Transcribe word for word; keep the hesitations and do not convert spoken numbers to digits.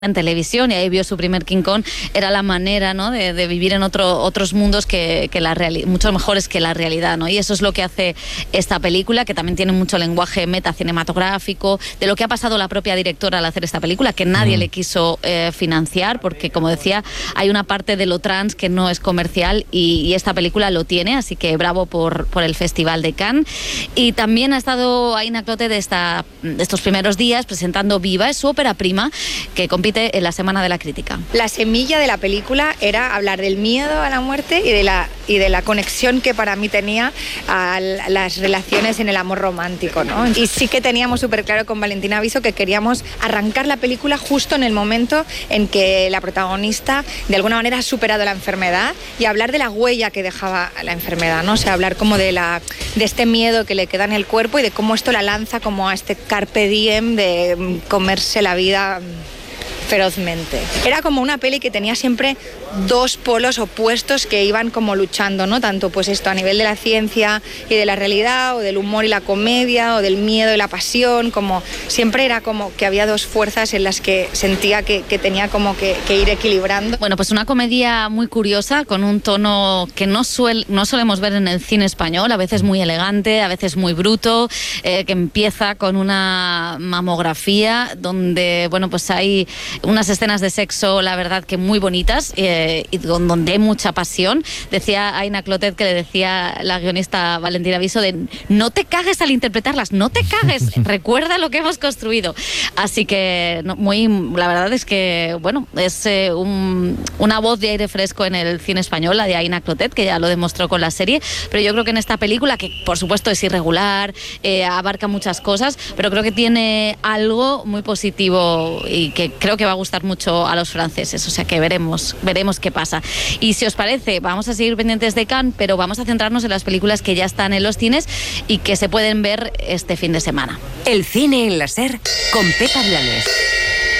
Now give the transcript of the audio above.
en televisión y ahí vio su primer King Kong, era la manera, ¿no?, de, de vivir en otro, otros mundos que, que la reali- mucho mejores que la realidad, ¿no? Y eso es lo que hace esta película, que también tiene mucho lenguaje metacinematográfico, de lo que ha pasado la propia directora al hacer esta película, que nadie mm. le quiso eh, financiar, porque, como decía, hay una parte de lo trans que no es comercial y, y esta película lo tiene, así que bravo por, por el Festival de Cannes. Y también ha estado Aina Clotet de, esta, de estos primeros días presentando Viva, es su ópera prima, que compite en la Semana de la Crítica. La semilla de la película era hablar del miedo a la muerte y de la, y de la conexión que para mí tenía a las relaciones en el amor romántico, ¿no? Y sí que teníamos súper claro con Valentina Viso que queríamos arrancar la película justo en el momento en que la protagonista de alguna manera ha superado la enfermedad y hablar de la huella que dejaba la enfermedad, ¿no? O sea, hablar como de, la, de este miedo que le queda en el cuerpo y de cómo esto la lanza como a este carpe diem de comerse la vida ferozmente. Era como una peli que tenía siempre dos polos opuestos que iban como luchando, ¿no? Tanto pues esto a nivel de la ciencia y de la realidad, o del humor y la comedia, o del miedo y la pasión, como siempre era como que había dos fuerzas en las que sentía que, que tenía como que, que ir equilibrando. Bueno, pues una comedia muy curiosa, con un tono que no, suel, no solemos ver en el cine español, a veces muy elegante, a veces muy bruto, eh, que empieza con una mamografía donde, bueno, pues hay unas escenas de sexo, la verdad, que muy bonitas, eh, y donde hay mucha pasión. Decía Aina Clotet, que le decía la guionista Valentina Viso, de no te cagues al interpretarlas, no te cagues, recuerda lo que hemos construido. Así que no, muy, la verdad es que, bueno, es eh, un, una voz de aire fresco en el cine español, la de Aina Clotet, que ya lo demostró con la serie, pero yo creo que en esta película, que por supuesto es irregular, eh, abarca muchas cosas, pero creo que tiene algo muy positivo y que creo que va a gustar mucho a los franceses, o sea que veremos, veremos qué pasa. Y si os parece, vamos a seguir pendientes de Cannes, pero vamos a centrarnos en las películas que ya están en los cines y que se pueden ver este fin de semana. El cine en la SER con Pepa Blanes.